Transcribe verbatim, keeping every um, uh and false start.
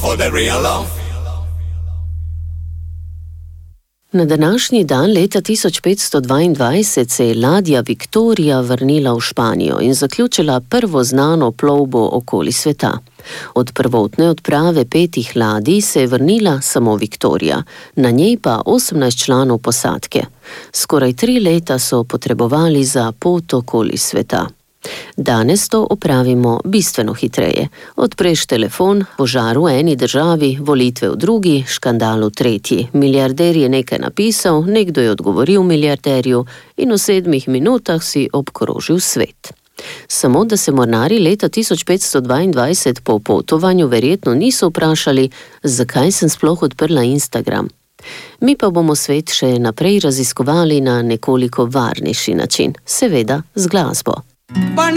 for the real love. Na današnji dan leta tisoč petsto dvaindvajset se je ladja Viktorija vrnila v Španijo in zaključila prvo znano plovbo okoli sveta. Od prvotne odprave petih ladij se je vrnila samo Viktorija, na njej pa osemnajst članov posadke. Skoraj tri leta so potrebovali za pot okoli sveta. Danes to opravimo bistveno hitreje. Odpreš telefon, požar v eni državi, volitve v drugi, škandal v tretji. Milijarder je nekaj napisal, nekdo je odgovoril milijarderju in v sedmih minutah si obkrožil svet. Samo da se mornarji leta tisoč petsto dvaindvajset po potovanju verjetno niso vprašali, zakaj sem sploh odprla Instagram. Mi pa bomo svet še naprej raziskovali na nekoliko varnejši način, seveda z glasbo.